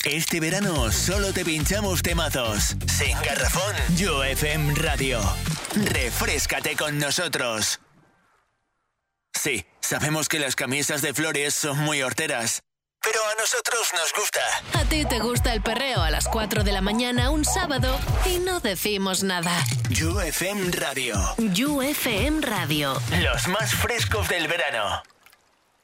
Este verano solo te pinchamos temazos. Sin garrafón, You FM Radio. Refréscate con nosotros. Sí, sabemos que las camisas de flores son muy horteras, pero a nosotros nos gusta. A ti te gusta el perreo a las 4 de la mañana un sábado y no decimos nada. You FM Radio. You FM Radio. Los más frescos del verano.